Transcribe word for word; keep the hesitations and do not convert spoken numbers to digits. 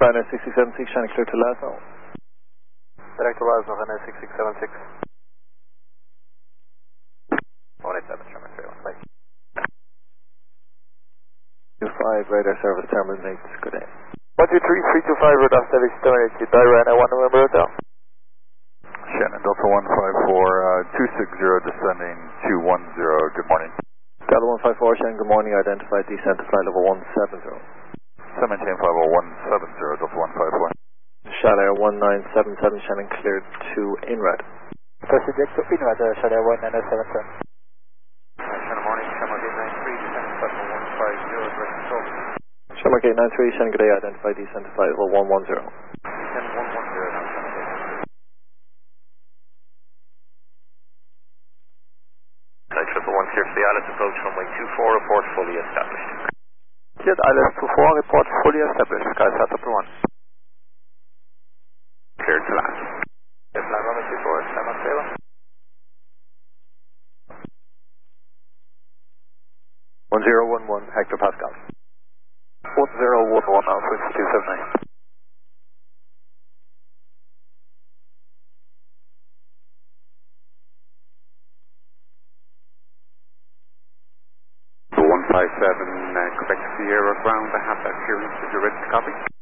China six six seven six, China clear to Lasno. Director Lasno, China six six seven six. one eight seven, China three one, thank you. two five, radar service terminates, good day. one two three, three two five, radar service terminates, Diana one November Hotel. Shannon Delta one five four, uh, two six zero descending two one zero, good morning. Delta one five four, Shannon, good morning, identified descent to flight level one seven zero. Maintain five oh one seven zero, Delta one five four. Shot Air one nine seven seven, Shannon cleared to INRAD. First eject to INRAD, uh, Shot Air one nine seven seven. Shannon morning, Shamrock eight nine three, descent to flight level one five zero, direct control. Shamrock eight nine three, Shannon, good day, identified descent to flight level one one zero. Descent one one zero now, Shannon eight nine three. Flight triple one, clear for the island approach, runway two four, report fully established. Cleared island two four, report fully established, SkySat triple one. Cleared to land. Cleared to land, runway two four, stand on trailer. one zero one one, hectopascal. one zero one one, Alpha two seven nine. one five seven, uh, Quebec Sierra ground, I have that clearance, is you ready to copy?